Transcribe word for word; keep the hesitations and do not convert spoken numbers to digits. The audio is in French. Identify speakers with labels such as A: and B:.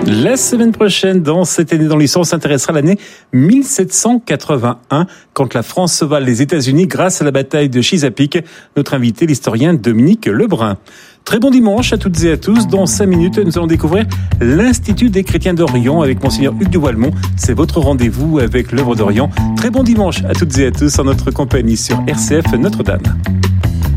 A: La semaine prochaine, dans Cette année dans l'histoire, on s'intéressera à l'année mille sept cent quatre-vingt-un, quand la France sauva les États-Unis grâce à la bataille de Chesapeake. Notre invité, l'historien Dominique Lebrun. Très bon dimanche à toutes et à tous. Dans cinq minutes, nous allons découvrir l'Institut des chrétiens d'Orient avec Monseigneur Hugues de Walmont. C'est votre rendez-vous avec l'œuvre d'Orient. Très bon dimanche à toutes et à tous en notre compagnie sur R C F Notre-Dame.